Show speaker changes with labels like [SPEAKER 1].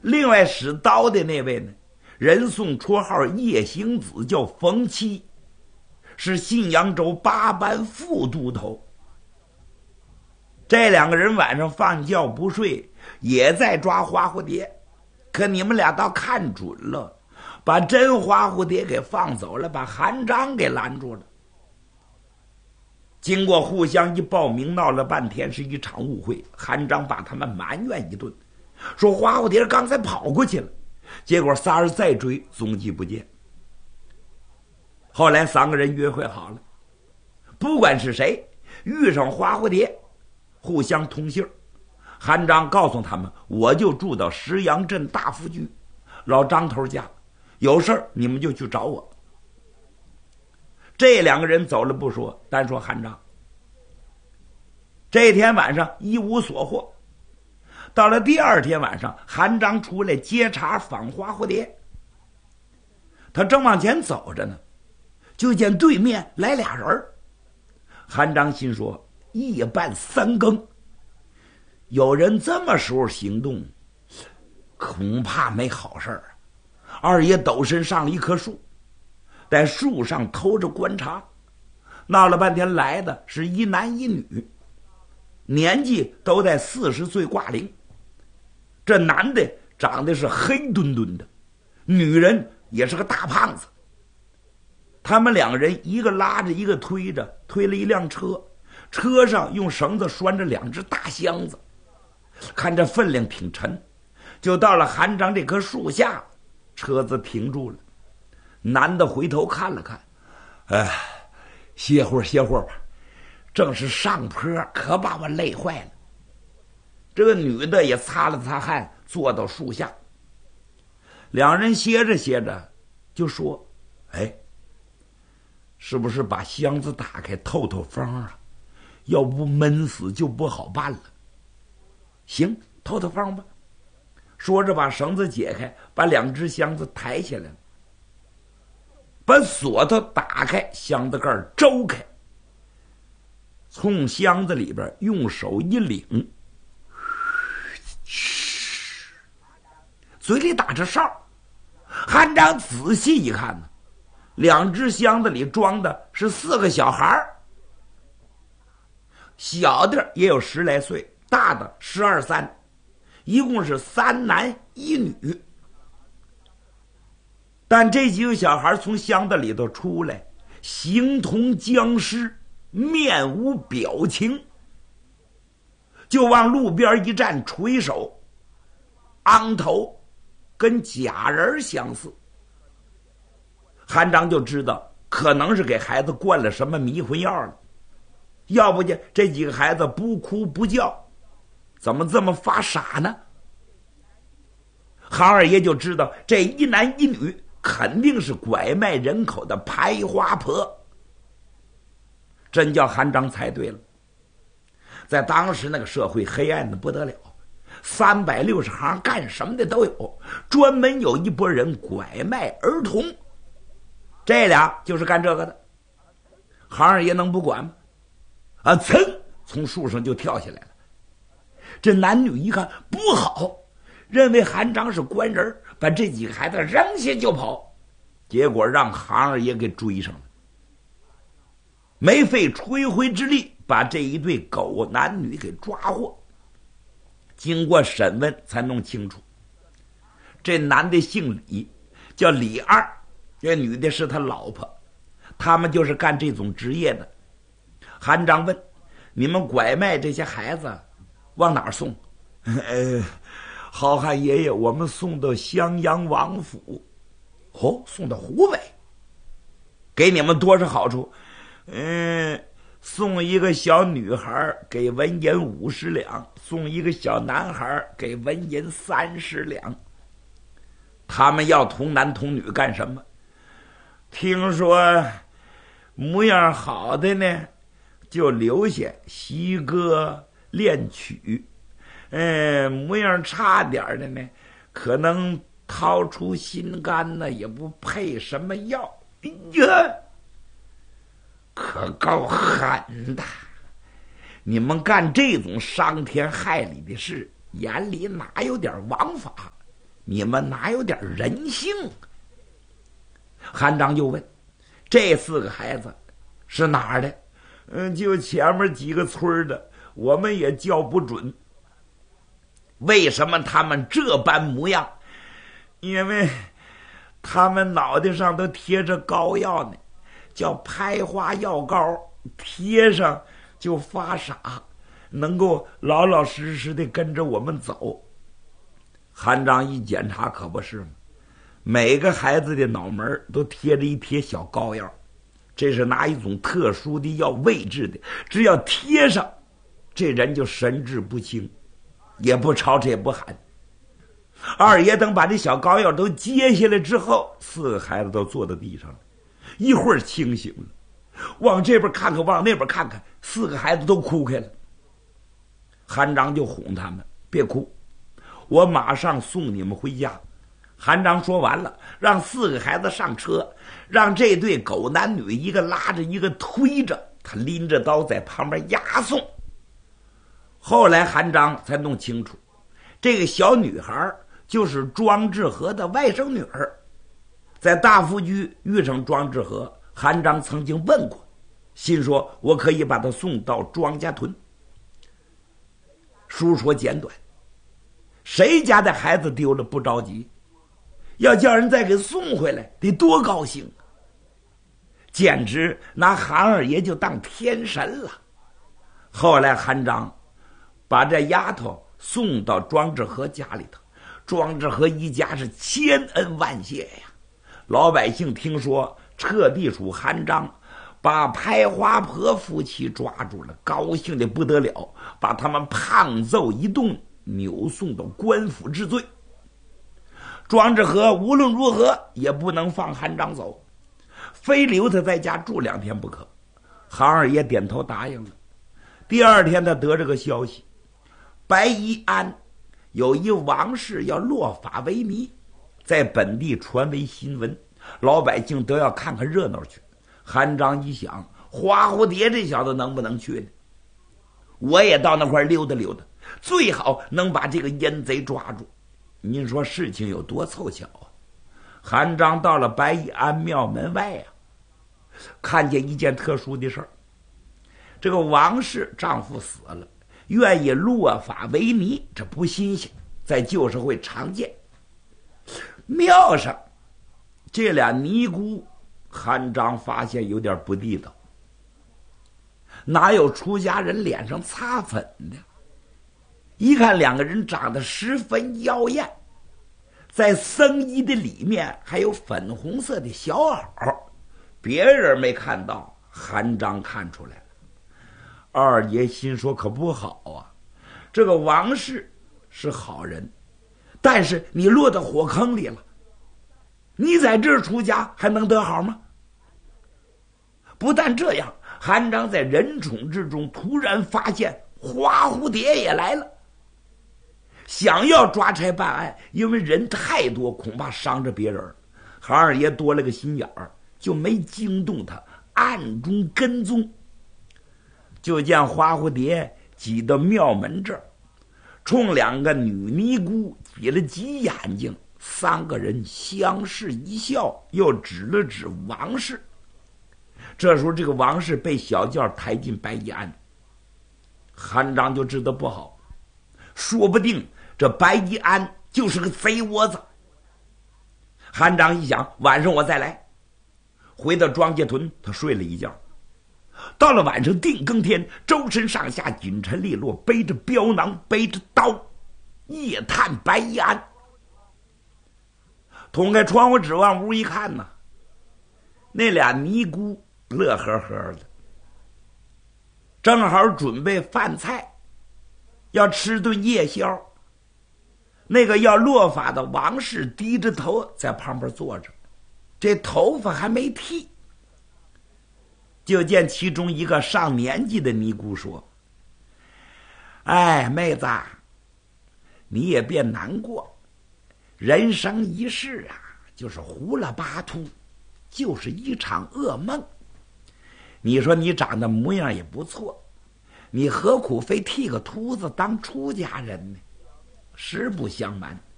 [SPEAKER 1] 另外使刀的那位呢，人送绰号夜行子，叫冯七，是信阳州8班副都头。这2个人晚上放觉不睡，也在抓花蝴蝶，可你们俩倒看准了，把真花蝴蝶给放走了，把韩章给拦住了。经过互相一报名，闹了半天是一场误会。韩章把他们埋怨一顿，说花蝴蝶刚才跑过去了，结果仨人再追，踪迹不见。后来3个人约会好了，不管是谁遇上花蝴蝶，互相通信。韩章告诉他们，我就住到石阳镇大福居老张头家，有事儿你们就去找我。这2个人走了不说，单说韩章。这天晚上一无所获，到了第2天晚上，韩章出来接茬访花蝴蝶。他正往前走着呢，就见对面来俩人。韩章心说，夜半3更，有人这么时候行动，恐怕没好事儿。二爷抖身上了一棵树，在树上偷着观察，闹了半天来的是一男一女，年纪都在40岁挂零。这男的长得是黑墩墩的，女人也是个大胖子。他们2个人一个拉着一个推着，推了一辆车，车上用绳子拴着2只大箱子，看这分量挺沉，就到了韩章这棵树下，车子停住了。男的回头看了看，歇会儿吧，正是上坡，可把我累坏了。这个女的也擦了擦汗，坐到树下。2人歇着就说，是不是把箱子打开透透风啊？要不闷死就不好办了。行，透透风吧。说着把绳子解开，把2只箱子抬起来了，把锁头打开，箱子盖周开，从箱子里边用手一领，嘴里打着哨。韩章仔细一看呢，2只箱子里装的是4个小孩，小的也有10来岁，大的12、13，一共是3男1女。但这几个小孩从箱子里头出来，形同僵尸，面无表情，就往路边一站，垂手昂头，跟假人相似。韩章就知道可能是给孩子灌了什么迷魂药了，要不然这几个孩子不哭不叫，怎么这么发傻呢？韩二爷就知道这一男一女肯定是拐卖人口的拍花婆。真叫韩章猜对了，在当时那个社会黑暗的不得了，360行干什么的都有，专门有一拨人拐卖儿童，这俩就是干这个的。韩二爷能不管吗？噌，从树上就跳下来了。这男女一看不好，认为韩章是官人，把这几个孩子扔下就跑，结果让韩二爷给追上了，没费吹灰之力把这一对狗男女给抓获。经过审问才弄清楚，这男的姓李，叫李二，这女的是他老婆，他们就是干这种职业的。韩章问，你们拐卖这些孩子往哪儿送？好汉爷爷，我们送到襄阳王府。送到湖北，给你们多少好处？送一个小女孩给文银50两，送一个小男孩给文银30两。他们要童男童女干什么？听说模样好的呢就留下习歌练曲，模样差点的呢可能掏出心肝呢也不配什么药。可够狠的！你们干这种伤天害理的事，眼里哪有点王法？ 你们哪有点人性？韩章就问：这4个孩子是哪儿的？就前面几个村的，我们也叫不准。为什么他们这般模样？因为他们脑袋上都贴着膏药呢，叫拍花药膏，贴上就发傻，能够老老实实的跟着我们走。韩章一检查，可不是吗？每个孩子的脑门都贴着一贴小膏药，这是拿一种特殊的药喂制的，只要贴上，这人就神志不清，也不吵吵也不喊。二爷等把这小膏药都接下来之后，4个孩子都坐在地上了，一会儿清醒了，往这边看看，往那边看看，4个孩子都哭开了。韩章就哄他们：别哭，我马上送你们回家。韩章说完了，让4个孩子上车，让这对狗男女一个拉着一个推着，他拎着刀在旁边押送。后来韩章才弄清楚，这个小女孩就是庄志和的外甥女儿。在大夫居遇上庄志和，韩章曾经问过，心说我可以把她送到庄家屯。书说简短，谁家的孩子丢了不着急，要叫人再给送回来，得多高兴啊！简直拿韩二爷就当天神了。后来韩章把这丫头送到庄志和家里头，庄志和一家是千恩万谢呀。老百姓听说彻地主韩章把拍花婆夫妻抓住了，高兴的不得了，把他们胖揍一顿，扭送到官府治罪。庄志和无论如何也不能放韩章走，非留他在家住2天不可。韩二爷点头答应了。第2天他得这个消息，白宜安有一王氏要落发为尼，在本地传为新闻，老百姓都要看看热闹去。韩章一想，花蝴蝶这小子能不能去呢？我也到那块溜达溜达，最好能把这个阴贼抓住。您说事情有多凑巧啊！韩章到了白宜安庙门外啊，看见一件特殊的事儿。这个王氏丈夫死了，愿意落发为尼，这不新鲜，在旧社会常见。庙上这俩尼姑，韩章发现有点不地道，哪有出家人脸上擦粉的？一看2个人长得十分妖艳，在僧衣的里面还有粉红色的小袄，别人没看到，韩章看出来了。二爷心说可不好啊，这个王氏是好人，但是你落到火坑里了，你在这儿出家还能得好吗？不但这样，韩章在人宠之中突然发现花蝴蝶也来了，想要抓差办案，因为人太多，恐怕伤着别人。韩二爷多了个心眼儿，就没惊动他，暗中跟踪。就见花蝴蝶挤到庙门这儿，冲2个女尼姑挤了挤眼睛，3个人相视一笑，又指了指王氏。这时候这个王氏被小轿抬进白宜安，韩章就知道不好，说不定这白宜安就是个贼窝子。韩章一想，晚上我再来。回到庄稼屯，他睡了一觉。到了晚上定更天，周身上下锦尘利落，背着镖囊，背着刀，夜探白宜安。捅开窗户指望屋一看呢，那俩尼姑乐呵呵的，正好准备饭菜，要吃顿夜宵。那个要落发的王氏低着头在旁边坐着，这头发还没剃。就见其中一个上年纪的尼姑说：哎，妹子，你也别难过，人生一世啊，就是胡了八秃，就是一场噩梦。你说你长得模样也不错，你何苦非剃个秃子当出家人呢？实不相瞒，